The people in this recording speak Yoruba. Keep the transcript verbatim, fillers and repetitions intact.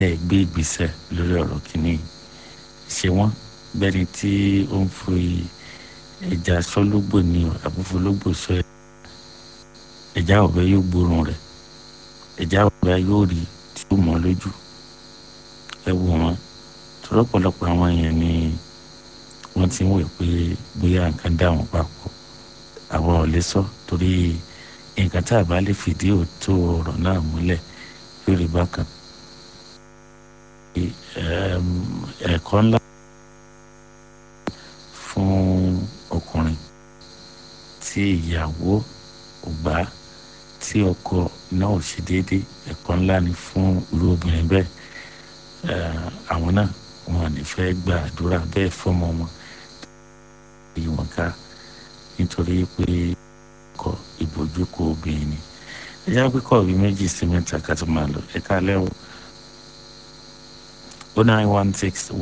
ẹ gbé ìgbésẹ̀ lórí ọ̀rọ̀ kìíní ṣe wọ́n bẹ́ni tí ó ń fi ẹja sọ́lógbò ní àbúfọlógbò sọ ẹja ọ̀bẹ yóò gbóòórùn rẹ̀ ẹja ọ̀bẹ yóò rí tí ó mọ́ lójú ẹ wò wọ́n tọ́lọ́pọ̀lọpọ̀ àwọn èèyàn ni wọ́n ti ń wò pé bóyá nǹkan dá wọn papọ̀ àwọn ò lè sọ torí nǹkan tá a bá lè fìdí òótọ́ ọ̀rọ̀ náà múlẹ̀ yóò rí bákan. ẹ̀kọ́ ńlá fún ọkùnrin tí ìyàwó ò gbà tí ọkọ náà ò ṣe déédéé ẹ̀kọ́ ńlá ni fún irú obìnrin bẹ́ẹ̀ àwọn náà wọn ò ní fẹ́ gba àdúrà bẹ́ẹ̀ fọ́mọ wọn èyí wọn ká nítorí pé kọ ìbòjú kó obìnrin ni ẹ já pé kọ́ ọ̀bí méjì sí mẹ́ta ká tó máa lọ ẹ̀ka lẹ́wọ̀ oh nine one six